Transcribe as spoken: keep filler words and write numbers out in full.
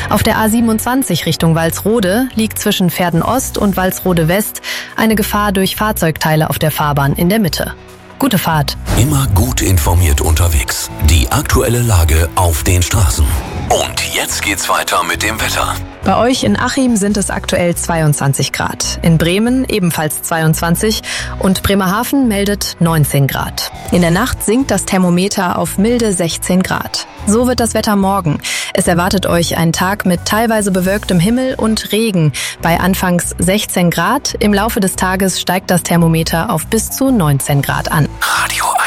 Auf der A siebenundzwanzig Richtung Walsrode liegt zwischen Verden Ost und Walsrode West eine Gefahr durch Fahrzeugteile auf der Fahrbahn in der Mitte. Gute Fahrt. Immer gut informiert unterwegs. Die aktuelle Lage auf den Straßen. Und jetzt geht's weiter mit dem Wetter. Bei euch in Achim sind es aktuell zweiundzwanzig Grad. In Bremen ebenfalls zweiundzwanzig und Bremerhaven meldet neunzehn Grad. In der Nacht sinkt das Thermometer auf milde sechzehn Grad. So wird das Wetter morgen. Es erwartet euch ein Tag mit teilweise bewölktem Himmel und Regen. Bei anfangs sechzehn Grad. Im Laufe des Tages steigt das Thermometer auf bis zu neunzehn Grad an. Radio